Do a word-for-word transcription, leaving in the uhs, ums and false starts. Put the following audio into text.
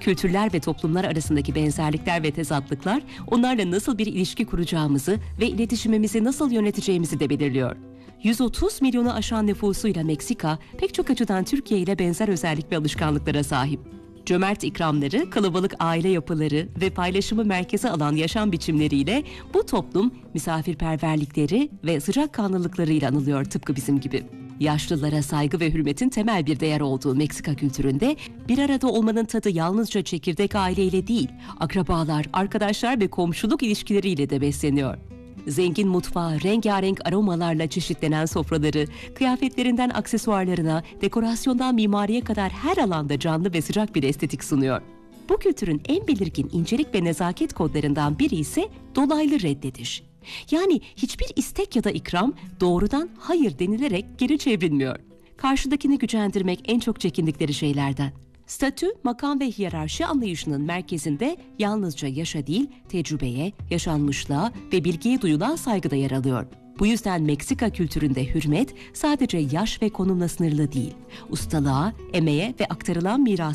Kültürler ve toplumlar arasındaki benzerlikler ve tezatlıklar onlarla nasıl bir ilişki kuracağımızı ve iletişimimizi nasıl yöneteceğimizi de belirliyor. yüz otuz milyonu aşan nüfusuyla Meksika pek çok açıdan Türkiye ile benzer özellik ve alışkanlıklara sahip. Cömert ikramları, kalabalık aile yapıları ve paylaşımı merkeze alan yaşam biçimleriyle bu toplum misafirperverlikleri ve sıcakkanlılıklarıyla anılıyor tıpkı bizim gibi. Yaşlılara saygı ve hürmetin temel bir değer olduğu Meksika kültüründe bir arada olmanın tadı yalnızca çekirdek aileyle değil, akrabalar, arkadaşlar ve komşuluk ilişkileriyle de besleniyor. Zengin mutfağı, rengarenk aromalarla çeşitlenen sofraları, kıyafetlerinden aksesuarlarına, dekorasyondan mimariye kadar her alanda canlı ve sıcak bir estetik sunuyor. Bu kültürün en belirgin incelik ve nezaket kodlarından biri ise dolaylı reddediş. Yani hiçbir istek ya da ikram doğrudan hayır denilerek geri çevrilmiyor. Karşıdakini gücendirmek en çok çekindikleri şeylerden. Statü, makam ve hiyerarşi anlayışının merkezinde yalnızca yaşa değil, tecrübeye, yaşanmışlığa ve bilgiye duyulan saygıda yer alıyor. Bu yüzden Meksika kültüründe hürmet sadece yaş ve konumla sınırlı değil, ustalığa, emeğe ve aktarılan miras